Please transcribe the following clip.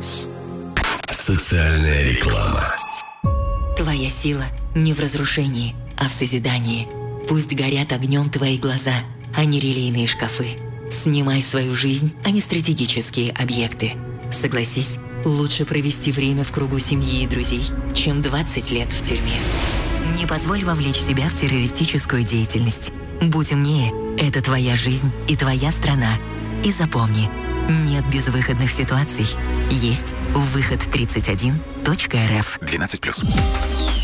Социальная реклама. Твоя сила не в разрушении, а в созидании. Пусть горят огнем твои глаза, а не релейные шкафы. Снимай свою жизнь, а не стратегические объекты. Согласись, лучше провести время в кругу семьи и друзей, чем 20 лет в тюрьме. Не позволь вовлечь себя в террористическую деятельность. Будь умнее, это твоя жизнь и твоя страна. И запомни, нет безвыходных ситуаций. Есть выход 31.рф. 12+.